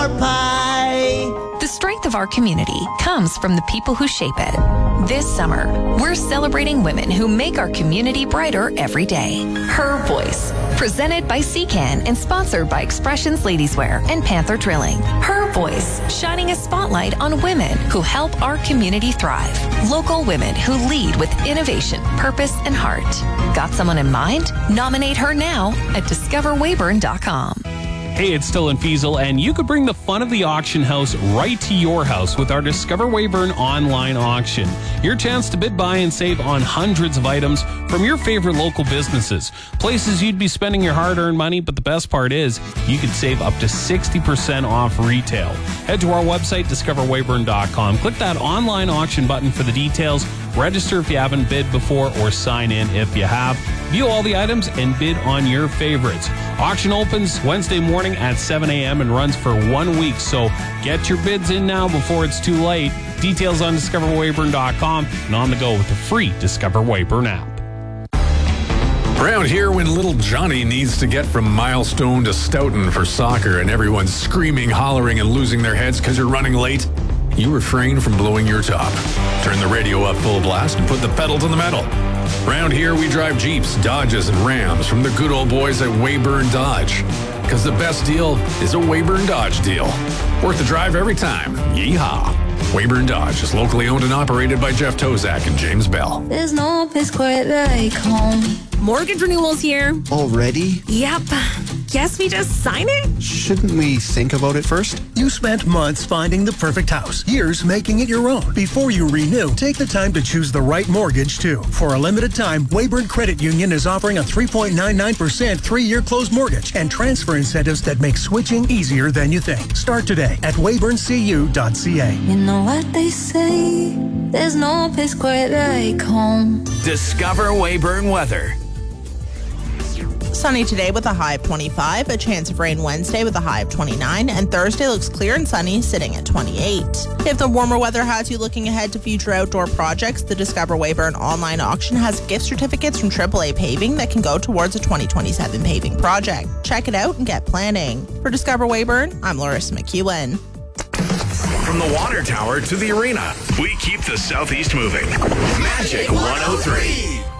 The strength of our community comes from the people who shape it. This summer, we're celebrating women who make our community brighter every day. Her Voice, presented by CCAN and sponsored by Expressions Ladieswear and Panther Drilling. Her Voice, shining a spotlight on women who help our community thrive. Local women who lead with innovation, purpose, and heart. Got someone in mind? Nominate her now at discoverweyburn.com. Hey, it's Dylan Fiesel, and you could bring the fun of the auction house right to your house with our Discover Weyburn online auction. Your chance to bid, buy, and save on hundreds of items from your favorite local businesses. Places you'd be spending your hard-earned money, but the best part is you could save up to 60% off retail. Head to our website, discoverweyburn.com. Click that online auction button for the details. Register if you haven't bid before or sign in if you have. View all the items and bid on your favorites. Auction opens Wednesday morning at 7 a.m. and runs for 1 week, so get your bids in now before it's too late. Details on discoverweyburn.com and on the go with the free Discover Weyburn app. Around here, when little Johnny needs to get from Milestone to Stoughton for soccer and everyone's screaming, hollering, and losing their heads because you're running late, you refrain from blowing your top. Turn the radio up full blast and put the pedal to the metal. Around here, we drive Jeeps, Dodges, and Rams from the good old boys at Weyburn Dodge. Because the best deal is a Weyburn Dodge deal. Worth the drive every time. Yeehaw. Weyburn Dodge is locally owned and operated by Jeff Tozak and James Bell. There's no place quite like home. Mortgage renewals here. Already? Yep. Guess we just sign it? Shouldn't we think about it first? You spent months finding the perfect house, years making it your own. Before you renew, take the time to choose the right mortgage, too. For a limited time, Weyburn Credit Union is offering a 3.99% 3-year closed mortgage and transfer incentives that make switching easier than you think. Start today at weyburncu.ca. You know what they say, there's no place quite like home. Discover Weyburn weather. Sunny today with a high of 25, a chance of rain Wednesday with a high of 29, and Thursday looks clear and sunny, sitting at 28. If the warmer weather has you looking ahead to future outdoor projects, the Discover Weyburn online auction has gift certificates from AAA Paving that can go towards a 2027 paving project. Check it out and get planning. For Discover Weyburn, I'm Larissa McEwen. From the water tower to the arena, we keep the Southeast moving. Magic 103.